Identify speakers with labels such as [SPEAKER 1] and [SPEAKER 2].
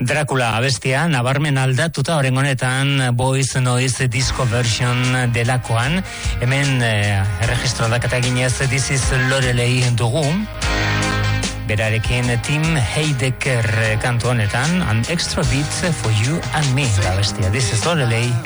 [SPEAKER 1] Dracula abestia nabarmen aldatuta orain honetan Boys Noise disco version delakoan. Hemen erregistro dakata ginez This is Lorelei dugu. Berarekin Tim Heidecker kantu honetan An Extra Beat for You and Me abestia. This is Lorelei.